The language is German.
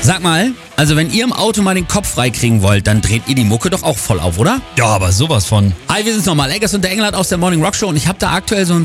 Sag mal, also wenn ihr im Auto mal den Kopf freikriegen wollt, dann dreht ihr die Mucke doch auch voll auf, oder? Ja, aber sowas von. Hi, wir sind's nochmal. Eggers und der Engelhardt aus der Morning Rock Show und ich habe da aktuell so ein